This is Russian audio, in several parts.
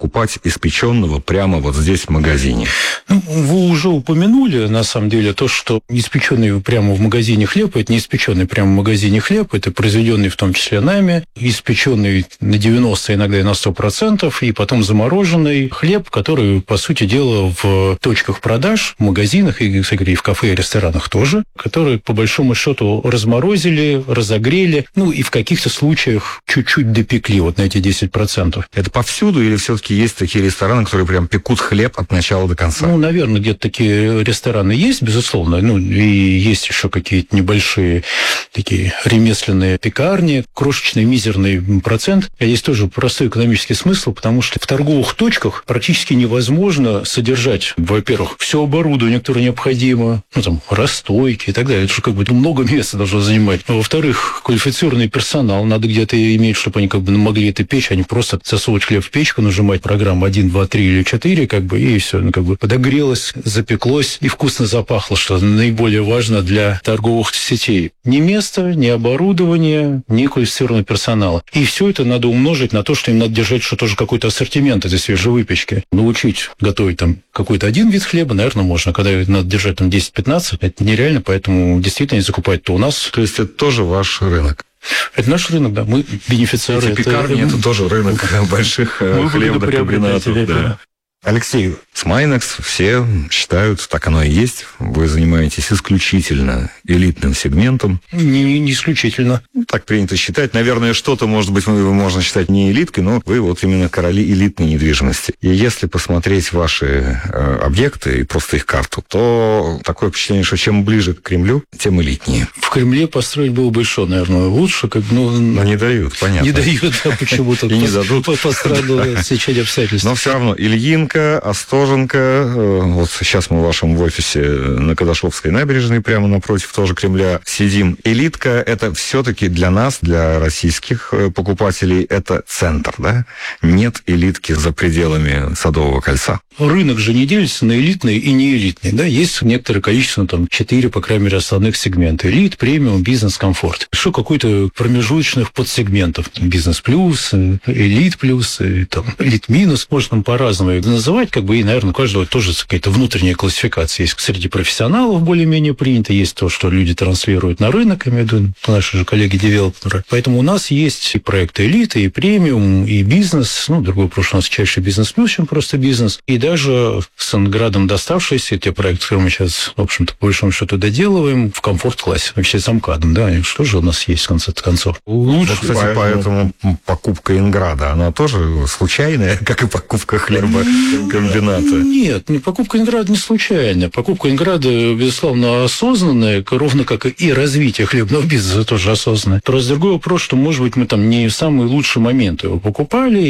покупать испеченного прямо вот здесь в магазине? Ну, вы уже упомянули, на самом деле, то, что испеченный прямо в магазине хлеб, это не испеченный прямо в магазине хлеб, это произведенный в том числе нами, испеченный на 90%, иногда и на 100%, и потом замороженный хлеб, который, по сути дела, в точках продаж, в магазинах и, кстати, и в кафе и ресторанах тоже, которые, по большому счету, разморозили, разогрели, ну, и в каких-то случаях чуть-чуть допекли вот на эти 10%. Это повсюду или все-таки есть такие рестораны, которые прям пекут хлеб от начала до конца? Ну, наверное, где-то такие рестораны есть, безусловно. Ну, и есть еще какие-то небольшие такие ремесленные пекарни, крошечный мизерный процент. А есть тоже простой экономический смысл, потому что в торговых точках практически невозможно содержать, во-первых, все оборудование, которое необходимо, ну, там, расстойки и так далее. Это же как бы много места должно занимать. А во-вторых, квалифицированный персонал надо где-то иметь, чтобы они как бы могли это печь, а не просто засовывать хлеб в печку, нажимать программу 1, 2, 3 или 4, как бы, и все, ну, как бы подогрелось, запеклось и вкусно запахло, что наиболее важно для торговых сетей. Ни места, ни оборудования, ни квалифицированного персонала. И все это надо умножить на то, что им надо держать что тоже какой-то ассортимент этой свежей выпечки. Научить готовить там какой-то один вид хлеба, наверное, можно. Когда надо держать там 10-15, это нереально, поэтому действительно закупать-то у нас. То есть это тоже ваш рынок? Это наш рынок, да. Мы бенефициары. Эти пекарни, это тоже рынок больших хлебных комбинатов. Да. Алексей, с Майнекс все считают, так оно и есть, вы занимаетесь исключительно элитным сегментом. Не исключительно. Так принято считать. Наверное, что-то, может быть, можно считать не элиткой, но вы вот именно короли элитной недвижимости. И если посмотреть ваши объекты и просто их карту, то такое впечатление, что чем ближе к Кремлю, тем элитнее. В Кремле построить было бы еще, наверное, лучше. Как, но не дают, понятно. Не дают, да, почему-то. И не дадут. Пострадало течение обстоятельств. Но все равно Ильинка, Остоженко, вот сейчас мы в вашем офисе на Кадашовской набережной, прямо напротив тоже Кремля, сидим. Элитка – это все-таки для нас, для российских покупателей, это центр, да? Нет элитки за пределами Садового кольца. Рынок же не делится на элитный и неэлитный, да? Есть некоторое количество, там, 4, по крайней мере, основных сегментов. Элит, премиум, бизнес, комфорт. Что какой-то промежуточных подсегментов. Бизнес плюс, элит плюс, там, элит минус. Можно там по-разному их называть, как бы, и, наверное, у каждого тоже какая-то внутренняя классификация. Есть среди профессионалов более-менее принято, есть то, что люди транслируют на рынок, я имею в виду наши же коллеги-девелоперы. Поэтому у нас есть и проекты элиты, и премиум, и бизнес. Ну, другой вопрос, у нас чаще бизнес плюс, чем просто бизнес. И даже с Анградом доставшиеся, те проекты, которые мы сейчас, в общем-то, по большому счету доделываем, в комфорт-классе, вообще с Амкадом, да, что же у нас есть в конце концов? Лучше, вот, кстати, поэтому покупка Инграда, она тоже случайная, как и покупка хлеба комбината? Нет, покупка Инграда не случайная. Покупка Инграда, безусловно, осознанная, ровно как и развитие хлебного бизнеса тоже осознанное. Просто другой вопрос, что, может быть, мы там не в самые лучшие моменты его покупали,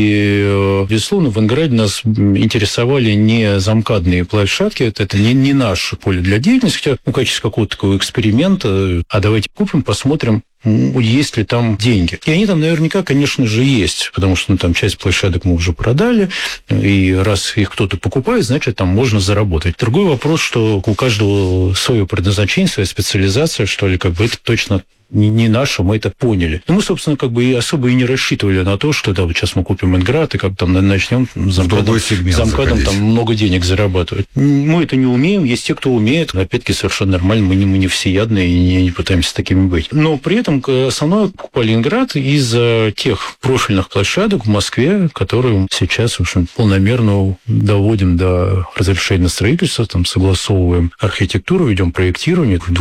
и, безусловно, в Инграде нас интересовали не замкадные площадки, это не наше поле для деятельности, хотя в качестве какого-то такого эксперимента, а давайте купим, посмотрим, есть ли там деньги. И они там наверняка, конечно же, есть, потому что там часть площадок мы уже продали, и раз их кто-то покупает, значит, там можно заработать. Другой вопрос, что у каждого свое предназначение, своя специализация, что ли, как бы это точно не наше, мы это поняли. Но мы, собственно, как бы и особо и не рассчитывали на то, что да, вот сейчас мы купим Инград, и как там начнем замкадом там много денег зарабатывать. Мы это не умеем, есть те, кто умеет. Опять-таки, совершенно нормально, мы не всеядные и не пытаемся такими быть. Но при этом основное покупали Инград из тех профильных площадок в Москве, которые сейчас, в общем, полномерно доводим до разрешения строительства, там, согласовываем архитектуру, ведем проектирование. В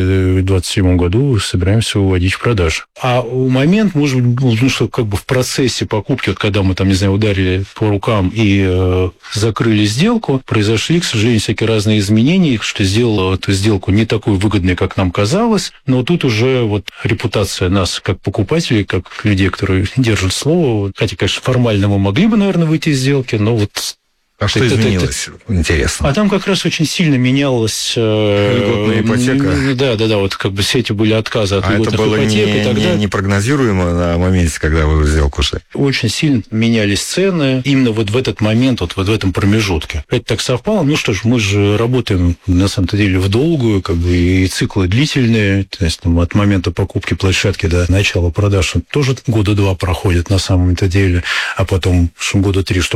2027 году собираемся выводить в продажу. А момент, может быть, ну, что как бы в процессе покупки, вот когда мы там, не знаю, ударили по рукам и закрыли сделку, произошли, к сожалению, всякие разные изменения, что сделало эту сделку не такой выгодной, как нам казалось, но тут уже вот репутация нас как покупателей, как людей, которые держат слово, хотя, конечно, формально мы могли бы, наверное, выйти из сделки, но вот... А что изменилось? Интересно. А там как раз очень сильно менялась... льготная ипотека. Да, вот как бы все эти были отказы от льготных ипотек. Это было непрогнозируемо на моменте, когда вы в сделку шли? Очень сильно менялись цены именно вот в этот момент, вот в этом промежутке. Это так совпало. Ну что ж, мы же работаем, на самом деле, в долгую, как бы, и циклы длительные. То есть там, от момента покупки площадки до начала продаж тоже года 2 проходят на самом-то деле, а потом года 3,